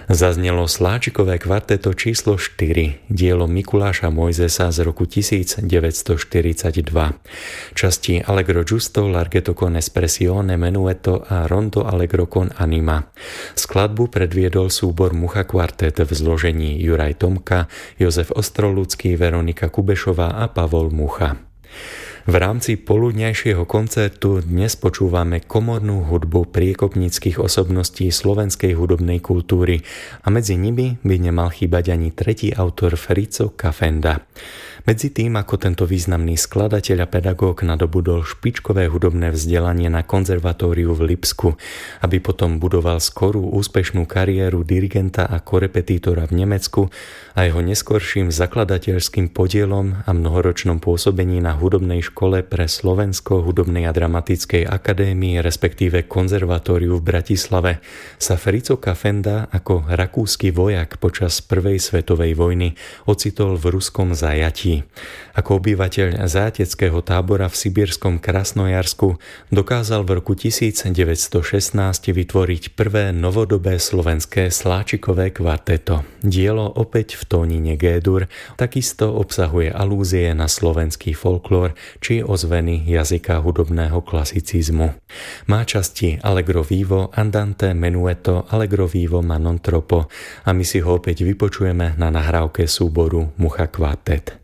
Zaznelo sláčikové kvarteto číslo 4, dielo Mikuláša Mojzesa z roku 1942. Časti Allegro giusto, Larghetto con espressione, Menuetto a Rondo allegro con anima. Skladbu predviedol súbor Mucha Quartet v zložení Juraj Tomka, Jozef Ostroludský, Veronika Kubešová a Pavol Mucha. V rámci poludňajšieho koncertu dnes počúvame komornú hudbu priekopníckych osobností slovenskej hudobnej kultúry a medzi nimi by nemal chýbať ani tretí autor Frico Kafenda. Medzi tým, ako tento významný skladateľ a pedagóg nadobudol špičkové hudobné vzdelanie na konzervatóriu v Lipsku, aby potom budoval skorú úspešnú kariéru dirigenta a korepetítora v Nemecku a jeho neskorším zakladateľským podielom a mnohoročnom pôsobení na hudobnej škole pre Slovensko hudobnej a dramatickej akadémii, respektíve konzervatóriu v Bratislave, sa Frico Kafenda ako rakúsky vojak počas prvej svetovej vojny ocitol v ruskom zajatí. Ako obyvateľ záteckého tábora v sibírskom Krasnojarsku dokázal v roku 1916 vytvoriť prvé novodobé slovenské sláčikové kvarteto. Dielo opäť v tónine G-dur takisto obsahuje alúzie na slovenský folklór či ozveny jazyka hudobného klasicizmu. Má časti Allegro vivo, Andante, Menuetto, Allegro vivo ma non troppo a my si ho opäť vypočujeme na nahrávke súboru Mucha Quartet.